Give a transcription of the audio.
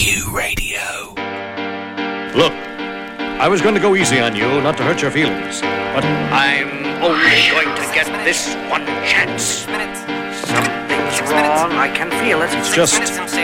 Q Radio. Look, I was going to go easy on you, not to hurt your feelings, but I'm only going to get this one chance. Something's wrong, I can feel it. It's just